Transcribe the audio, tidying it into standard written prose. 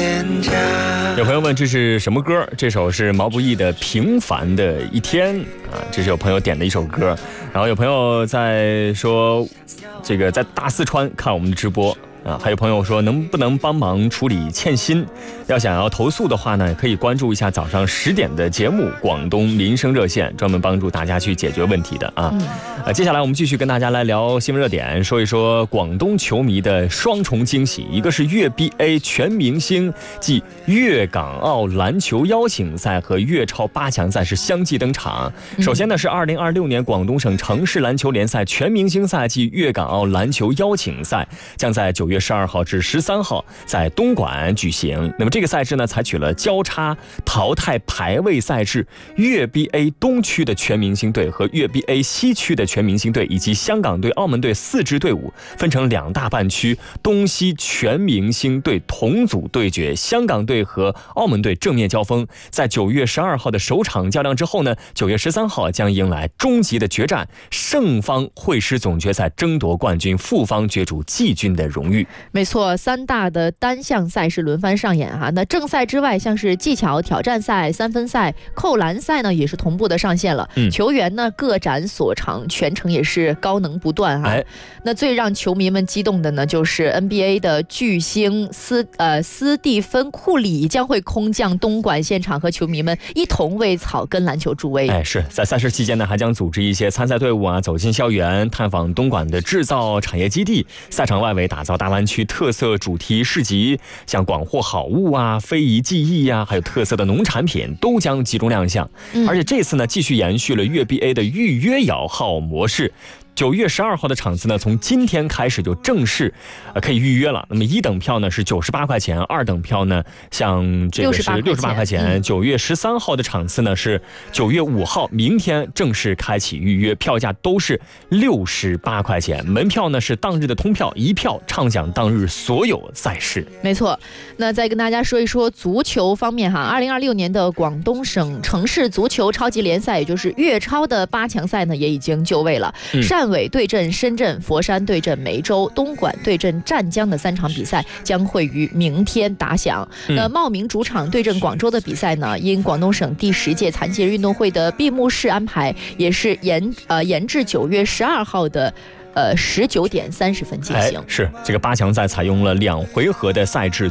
有朋友问这是什么歌？这首是毛不易的《平凡的一天》啊，这是有朋友点的一首歌。然后有朋友在说，这个在大四川看我们的直播啊，还有朋友说能不能帮忙处理欠薪？要想要投诉的话呢，可以关注一下早上10点的节目《广东民生热线》，专门帮助大家去解决问题的啊。接下来我们继续跟大家来聊新闻热点，说一说广东球迷的双重惊喜，一个是粤 BA 全明星暨粤港澳篮球邀请赛和粤超8强赛是相继登场。首先呢是2026年广东省城市篮球联赛全明星赛暨粤港澳篮球邀请赛将在9月12号至13号在东莞举行。那么这个赛制呢采取了交叉淘汰排位赛制，粤 BA 东区的全明星队和粤 BA 西区的全明星队以及香港队、澳门队4支队伍分成2大半区，东西全明星队同组对决，香港队和澳门队正面交锋。在9月12号的首场较量之后呢，9月13号将迎来终极的决战，胜方会师总决赛争夺冠军，负方角逐季军的荣誉。 没错，3大的单项赛事轮番上演哈。那正赛之外，像是技巧挑战赛、3分赛、扣篮赛呢，也是同步的上线了。球员呢各展所长，全程也是高能不断哈。那最让球迷们激动的呢，就是 NBA 的巨星斯蒂芬库里将会空降东莞现场，和球迷们一同为草根篮球助威。 是在赛事期间呢，还将组织一些参赛队伍啊走进校园，探访东莞的制造产业基地，赛场外围打造大湾区特色主题市集，像广货好物啊、非遗技艺啊，还有特色的农产品都将集中亮相。而且这次呢，继续延续了粤 BA 的预约摇号模式。9月12号的场次呢，从今天开始就正式可以预约了。那么1等票呢是98块钱，2等票呢像这个是68块钱。9月13号的场次呢是9月5号，明天正式开启预约，票价都是68块钱。门票呢是当日的通票，一票畅享当日所有赛事。 没错，那再跟大家说一说足球方面哈，2026年的广东省城市足球超级联赛，也就是粤超的8强赛呢也已经就位了。汕尾对阵深圳，佛山对阵梅州，东莞对阵湛江的3场比赛将会于明天打响。那茂名主场对阵广州的比赛呢，因广东省第10届残疾人运动会的闭幕式安排，也是延至9月12号的19点30分进行。 是这个8强赛采用了2回合的赛制。